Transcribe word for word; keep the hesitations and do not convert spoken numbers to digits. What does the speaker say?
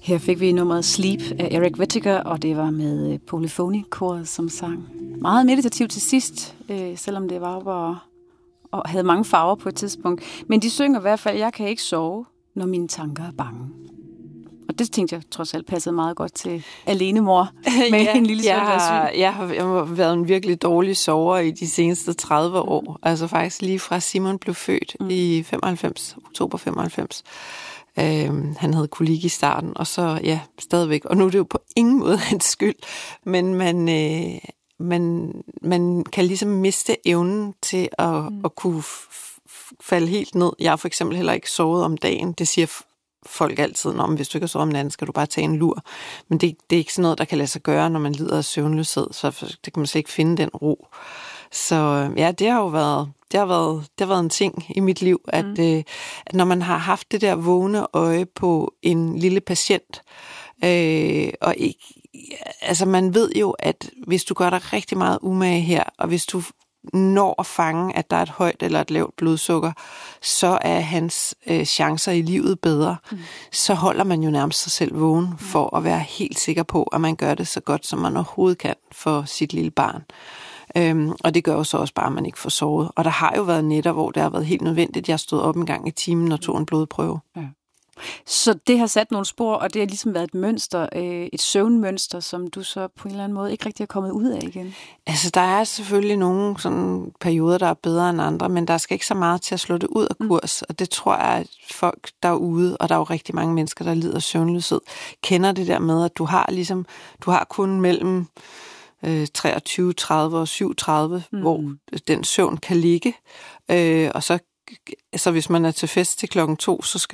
Her fik vi nummeret Sleep af Eric Whittaker, og det var med Polyphony-koret, som sang meget meditativt til sidst, øh, selvom det var og, og havde mange farver på et tidspunkt. Men de synger i hvert fald, jeg kan ikke sove, når mine tanker er bange. Og det tænkte jeg trods alt passede meget godt til alenemor med ja, en lille søn, der er syg. Jeg har, jeg har været en virkelig dårlig sover i de seneste tredive år. Mm. Altså faktisk lige fra Simon blev født mm. i femoghalvfems, oktober femoghalvfems. Øhm, han havde kolik i starten, og så ja, stadigvæk. Og nu er det jo på ingen måde hans skyld, men man, øh, man, man kan ligesom miste evnen til at, mm. at kunne f- f- falde helt ned. Jeg har for eksempel heller ikke sovet om dagen. Det siger folk altid, om hvis du ikke har sovet om natten, skal du bare tage en lur. Men det, det er ikke sådan noget, der kan lade sig gøre, når man lider af søvnløshed, så det kan man slet ikke finde den ro. Så ja, det har jo været, det har været, det har været en ting i mit liv, at, mm. øh, at når man har haft det der vågne øje på en lille patient, øh, og ikke, altså man ved jo, at hvis du gør dig rigtig meget umage her, og hvis du når at fange, at der er et højt eller et lavt blodsukker, så er hans øh, chancer i livet bedre. Mm. Så holder man jo nærmest sig selv vågen mm. for at være helt sikker på, at man gør det så godt, som man overhovedet kan for sit lille barn. Øhm, og det gør jo så også bare, at man ikke får sovet. Og der har jo været nætter, hvor det har været helt nødvendigt. Jeg stod op en gang i timen og tog en blodprøve. Ja. Så det har sat nogle spor, og det har ligesom været et mønster, øh, et søvnmønster, som du så på en eller anden måde ikke rigtig er kommet ud af igen? Altså, der er selvfølgelig nogle sådan perioder, der er bedre end andre, men der skal ikke så meget til at slå det ud af kurs, mm. og det tror jeg, at folk derude, og der er jo rigtig mange mennesker, der lider af søvnløshed, kender det der med, at du har ligesom, du har kun mellem øh, treogtyve tredive og syvogtredive, mm. hvor den søvn kan ligge, øh, og så, så hvis man er til fest til klokken to, så skal